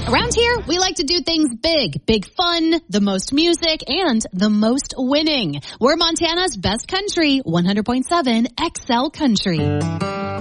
Around here, we like to do things big. Big fun, the most music, and the most winning. We're Montana's best country, 100.7 XL Country.